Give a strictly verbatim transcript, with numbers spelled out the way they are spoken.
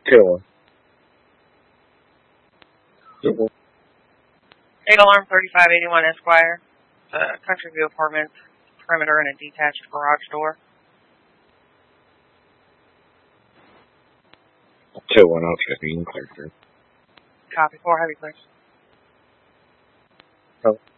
Two one. Two one. Eight alarm thirty-five eighty-one Esquire. Uh, Country View Apartments. Perimeter and a detached garage door. Two one. I'll check in. Clear through. Copy. Four heavy clears. Oh.